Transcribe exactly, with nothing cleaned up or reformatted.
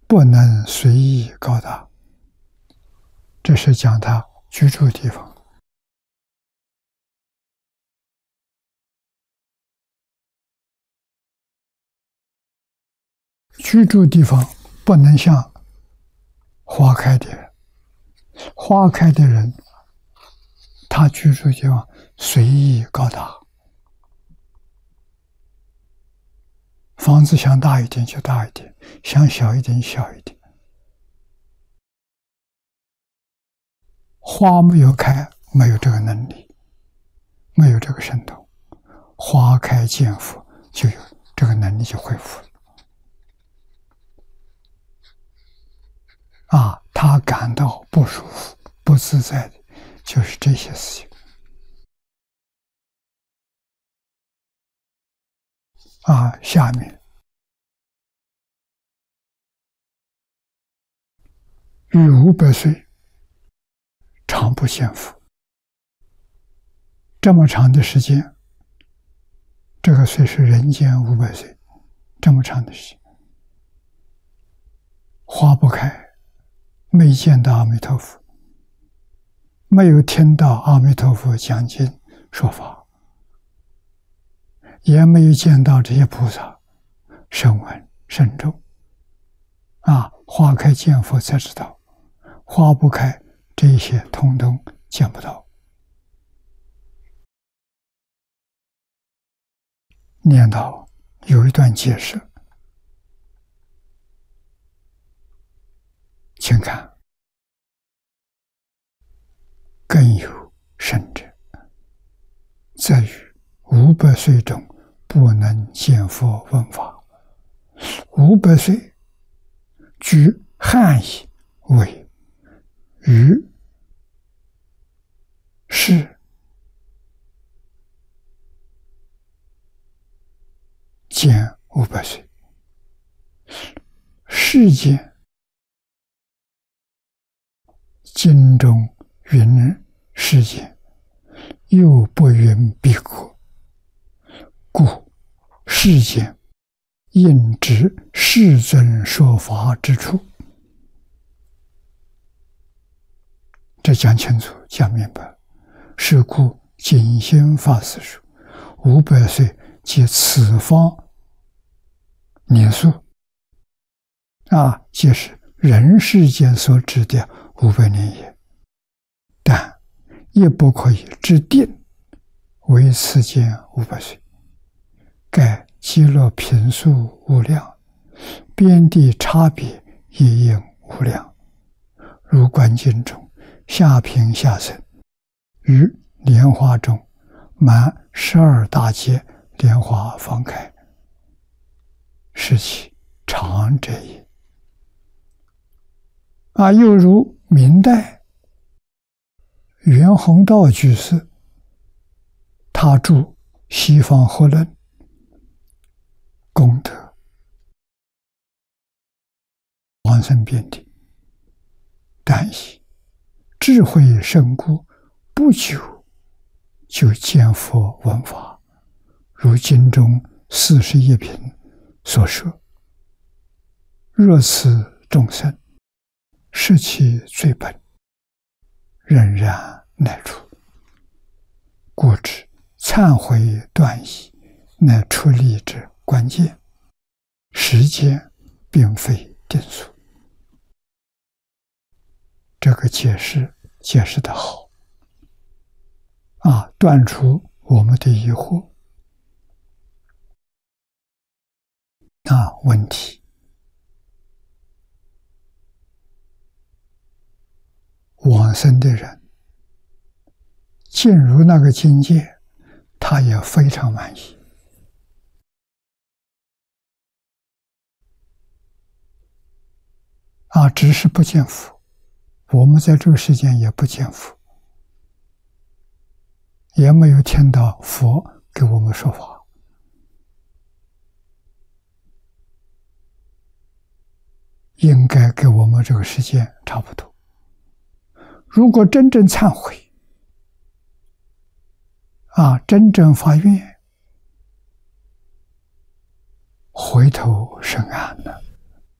不能随意高大。这是讲他居住地方。居住地方不能像花开的人，花开的人，他居住地方随意高大，房子想大一点就大一点，想小一点小一点。花没有开，没有这个能力，没有这个神通，花开见佛就有这个能力，就恢复了。啊，他感到不舒服、不自在的，就是这些事情。啊，下面逾五百岁，常不见佛。这么长的时间，这个岁是人间五百岁，这么长的时间，花不开，没见到阿弥陀佛，没有听到阿弥陀佛讲经说法，也没有见到这些菩萨声闻圣众。啊，花开见佛才知道，花不开，这些通通见不到。念到有一段解释，请看，更有甚者，在于五百岁中不能见佛闻法。五百岁据汉译为于是见五百岁，世间经中云世间，又不云彼国，故世间应知世尊说法之处。这讲清楚，讲明白。是故景心法师说，五百岁即此方年数，啊，即是人世间所指的五百年也。但亦不可以制定为此间五百岁。盖极乐频数无量，边地差别也应无量。如观经中下品下生，于莲花中满十二大劫，莲花方开，是其常者也。啊，又如明代袁宏道居士，他著《西方合论》，功德往生遍地，但以智慧甚故，不久就见佛闻法，如经中四十一品所说：若此众生视其最本，仍然乃出。故知忏悔断疑乃出离之关键，时间并非定数。这个解释解释得好啊，断除我们的疑惑。啊，问题，往生的人进入那个境界，他也非常满意。啊，只是不见佛，我们在这个世间也不见佛，也没有听到佛给我们说法。应该跟我们这个时间差不多。如果真正忏悔，啊，真正发愿，回头是岸的。